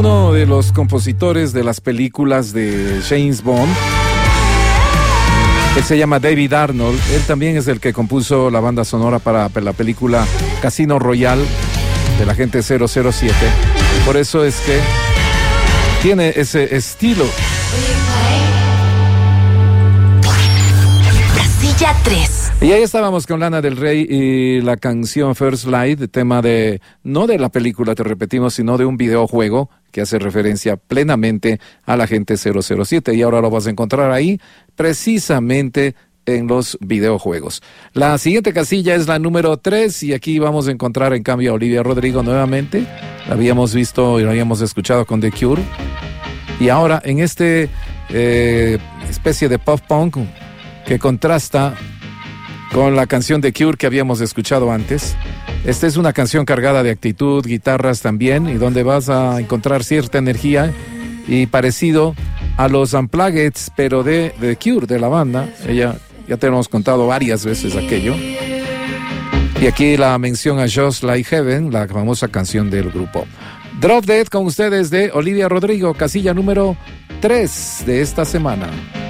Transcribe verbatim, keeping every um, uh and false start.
uno de los compositores de las películas de James Bond. Él se llama David Arnold. Él también es el que compuso la banda sonora para la película Casino Royale del agente cero cero siete. Por eso es que tiene ese estilo. Casilla tres. Y ahí estábamos con Lana del Rey y la canción First Light, tema de, no de la película, te repetimos, sino de un videojuego que hace referencia plenamente al agente cero cero siete. Y ahora lo vas a encontrar ahí, precisamente en los videojuegos. La siguiente casilla es la número tres, y aquí vamos a encontrar en cambio a Olivia Rodrigo nuevamente. La habíamos visto y la habíamos escuchado con The Cure. Y ahora en este eh, especie de pop punk que contrasta con la canción de Cure que habíamos escuchado antes. Esta es una canción cargada de actitud, guitarras también, y donde vas a encontrar cierta energía y parecido a los Unplugged, pero de, de Cure, de la banda. Ella, ya te hemos contado varias veces aquello. Y aquí la mención a Just Like Heaven, la famosa canción del grupo. Drop Dead con ustedes de Olivia Rodrigo, casilla número tres de esta semana.